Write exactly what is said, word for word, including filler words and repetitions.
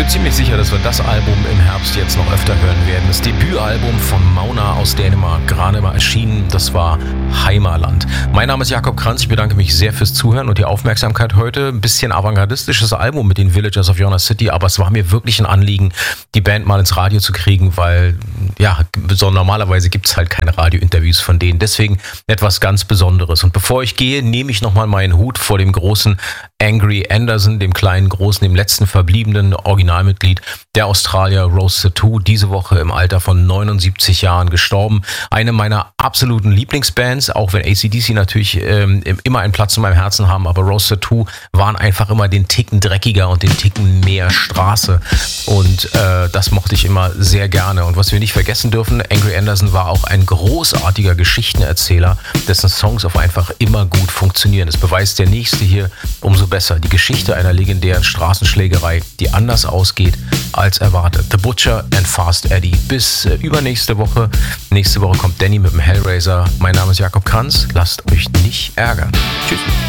ziemlich sicher, dass wir das Album im Herbst jetzt noch öfter hören werden. Das Debütalbum von Mauna aus Dänemark, gerade mal erschienen, das war Heimaland. Mein Name ist Jakob Kranz, ich bedanke mich sehr fürs Zuhören und die Aufmerksamkeit heute. Ein bisschen avantgardistisches Album mit den Villagers of Yona City, aber es war mir wirklich ein Anliegen, die Band mal ins Radio zu kriegen, weil ja, so normalerweise gibt es halt keine Radiointerviews von denen. Deswegen etwas ganz Besonderes. Und bevor ich gehe, nehme ich nochmal meinen Hut vor dem großen Angry Anderson, dem kleinen, großen, dem letzten verbliebenen Originalmitglied der Australier Rose Tattoo, diese Woche im Alter von neunundsiebzig Jahren gestorben. Eine meiner absoluten Lieblingsbands, auch wenn A C D C natürlich ähm, immer einen Platz in meinem Herzen haben, aber Rose Tattoo waren einfach immer den Ticken dreckiger und den Ticken mehr Straße und äh, das mochte ich immer sehr gerne. Und was wir nicht vergessen dürfen, Angry Anderson war auch ein großartiger Geschichtenerzähler, dessen Songs auf einfach immer gut funktionieren. Das beweist der nächste hier umso besser. Die Geschichte einer legendären Straßenschlägerei, die anders ausgeht als erwartet. The Butcher and Fast Eddie. Bis äh, übernächste Woche. Nächste Woche kommt Danny mit dem Hellraiser. Mein Name ist Jakob Kranz. Lasst euch nicht ärgern. Tschüss.